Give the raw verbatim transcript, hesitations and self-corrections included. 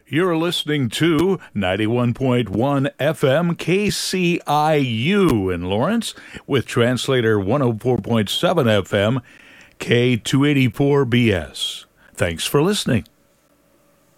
You're listening to ninety-one point one F M K C I U in Lawrence with translator one oh four point seven F M K two eighty-four B S. Thanks for listening.